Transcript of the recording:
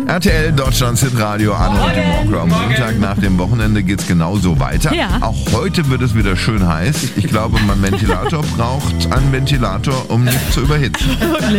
RTL Deutschlands Hitradio Anno und die Morgen. Am Montag nach dem Wochenende geht's genauso weiter. Ja. Auch heute wird es wieder schön heiß. Ich glaube, mein Ventilator braucht einen Ventilator, um nicht zu überhitzen. Wirklich.